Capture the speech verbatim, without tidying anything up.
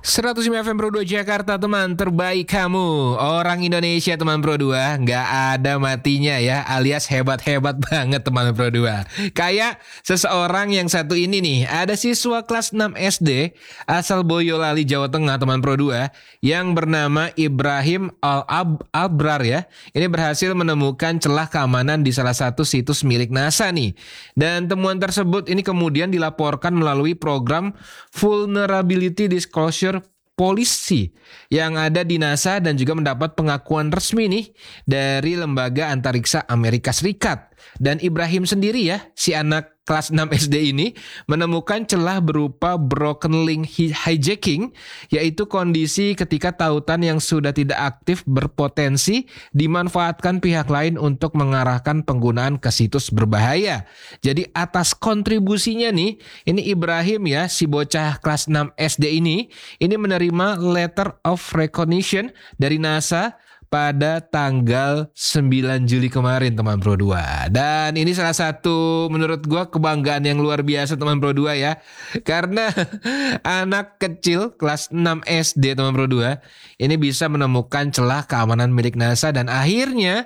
seratus lima F M Pro dua Jakarta, teman terbaik kamu. Orang Indonesia teman Pro dua, nggak ada matinya ya, alias hebat-hebat banget teman Pro dua. Kayak seseorang yang satu ini nih, ada siswa kelas enam S D asal Boyolali, Jawa Tengah teman Pro dua, yang bernama Ibrahim Al-Abrar ya. Ini berhasil menemukan celah keamanan di salah satu situs milik NASA nih. Dan temuan tersebut ini kemudian dilaporkan melalui program Vulnerability Disclosure Polisi yang ada di NASA dan juga mendapat pengakuan resmi nih dari Lembaga Antariksa Amerika Serikat. Dan Ibrahim sendiri ya, si anak kelas enam S D ini menemukan celah berupa broken link hijacking, yaitu kondisi ketika tautan yang sudah tidak aktif berpotensi dimanfaatkan pihak lain untuk mengarahkan penggunaan ke situs berbahaya. Jadi atas kontribusinya nih, ini Ibrahim ya, si bocah kelas enam S D ini, ini menerima letter of recognition dari NASA pada tanggal sembilan Juli kemarin teman Pro dua. Dan ini salah satu menurut gue kebanggaan yang luar biasa teman Pro dua ya. Karena anak kecil kelas enam S D teman Pro dua ini bisa menemukan celah keamanan milik NASA dan akhirnya